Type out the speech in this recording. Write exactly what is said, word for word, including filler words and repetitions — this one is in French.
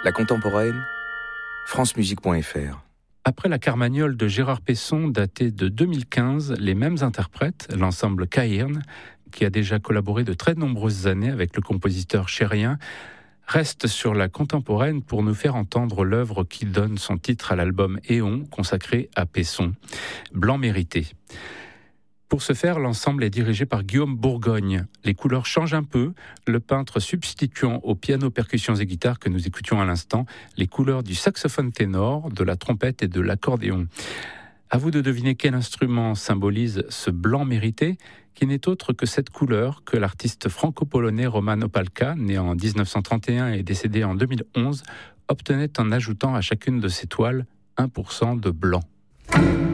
La contemporaine, francemusique point f r. Après la Carmagnole de Gérard Pesson, datée de deux mille quinze, les mêmes interprètes, l'ensemble Cairn, qui a déjà collaboré de très nombreuses années avec le compositeur chérien, restent sur la contemporaine pour nous faire entendre l'œuvre qui donne son titre à l'album Éon, consacré à Pesson, Blanc mérité. Pour ce faire, l'ensemble est dirigé par Guillaume Bourgogne. Les couleurs changent un peu, le peintre substituant au piano, percussions et guitare que nous écoutions à l'instant, les couleurs du saxophone ténor, de la trompette et de l'accordéon. À vous de deviner quel instrument symbolise ce blanc mérité, qui n'est autre que cette couleur que l'artiste franco-polonais Roman Opalka, né en dix-neuf cent trente et un et décédé en deux mille onze, obtenait en ajoutant à chacune de ses toiles un pour cent de blanc.